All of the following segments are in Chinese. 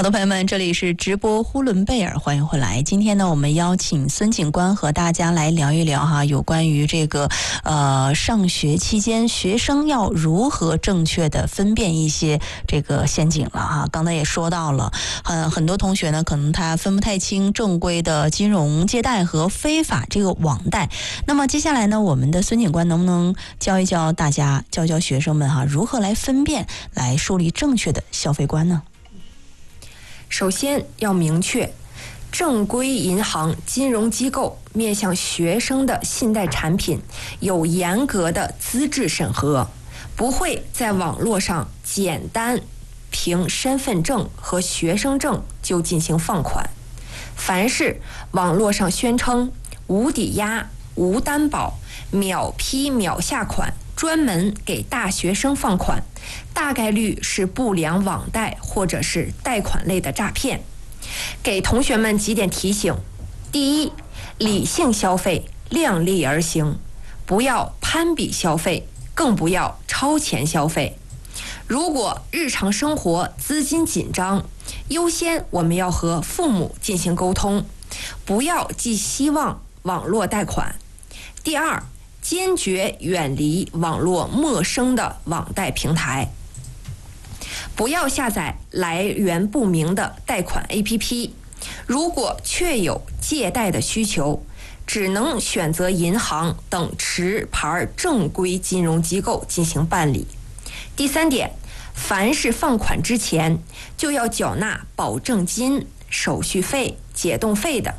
好的，朋友们，这里是直播呼伦贝尔，欢迎回来。今天呢，我们邀请孙警官和大家来聊一聊哈，有关于这个上学期间学生要如何正确的分辨一些这个陷阱了哈。刚才也说到了，很多同学呢，可能他分不太清正规的金融借贷和非法这个网贷。那么接下来呢，我们的孙警官能不能教一教大家，教教学生们哈，如何来分辨，来树立正确的消费观呢？ 首先要明确，正规银行金融机构面向学生的信贷产品有严格的资质审核，不会在网络上简单凭身份证和学生证就进行放款。凡是网络上宣称无抵押、无担保、秒批秒下款，专门给大学生放款，大概率是不良网贷或者是贷款类的诈骗。给同学们几点提醒：第一，理性消费，量力而行，不要攀比消费，更不要超前消费。如果日常生活资金紧张，优先我们要和父母进行沟通，不要寄希望网络贷款。第二，坚决远离网络陌生的网贷平台，不要下载来源不明的贷款 APP。如果确有借贷的需求，只能选择银行等持牌正规金融机构进行办理。第三点，凡是放款之前就要缴纳保证金、手续费、解冻费的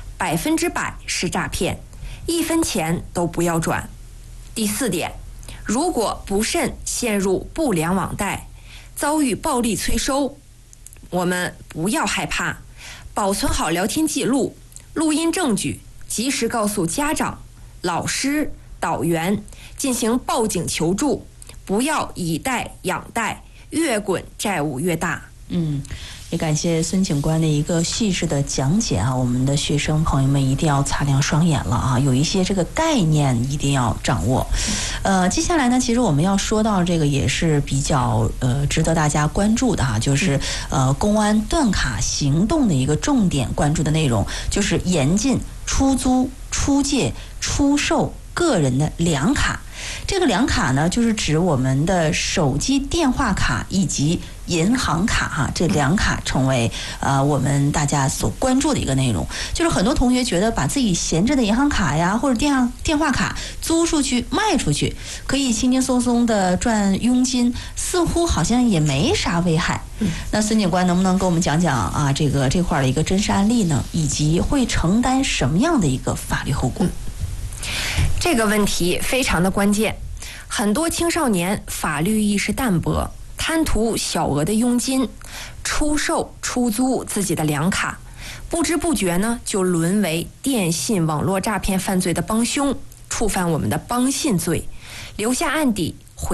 ，100%是诈骗，1分钱都不要转。第四点，如果不慎陷入不良网贷，遭遇暴力催收，我们不要害怕，保存好聊天记录、录音证据，及时告诉家长、老师、导员进行报警求助，不要以贷养贷，越滚债务越大。 也感谢孙警官的一个细致的讲解啊，我们的学生朋友们一定要擦亮双眼了啊，有一些这个概念一定要掌握。接下来呢，其实我们要说到这个也是比较值得大家关注的哈，就是公安断卡行动的一个重点关注的内容，就是严禁出租、出借、出售个人的两卡。这个两卡呢，就是指我们的手机电话卡以及银行卡哈，这两卡成为我们大家所关注的一个内容。就是很多同学觉得把自己闲置的银行卡呀或者电话卡租出去卖出去，可以轻轻松松的赚佣金，似乎好像也没啥危害。那孙警官能不能跟我们讲讲啊这块的一个真实案例呢，以及会承担什么样的一个法律后果？ 这个问题非常的关键，很多青少年法律意识淡薄，贪图小额的佣金，出售出租自己的两卡，不知不觉呢就沦为电信网络诈骗犯罪的帮凶，触犯我们的帮信罪，留下案底，